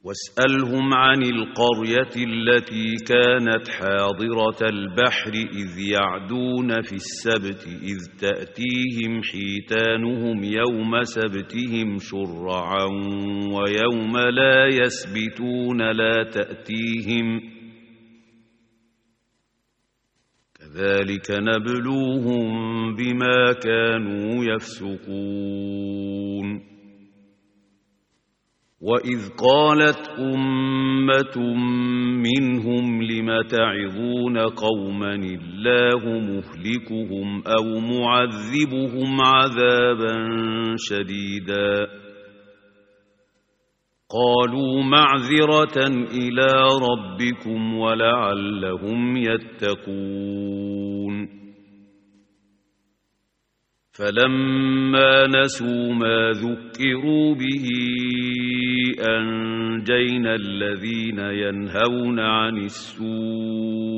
واسألهم عن القرية التي كانت حاضرة البحر إذ يعدون في السبت إذ تأتيهم حيتانهم يوم سبتهم شرعا ويوم لا يسبتون لا تأتيهم كذلك نبلوهم بما كانوا يفسقون وإذ قالت أمة منهم لم تعظون قوما الله مهلكهم أو معذبهم عذابا شديدا قالوا معذرة إلى ربكم ولعلهم يتقون فلما نسوا ما ذكروا به أنجينا الذين ينهون عن السوء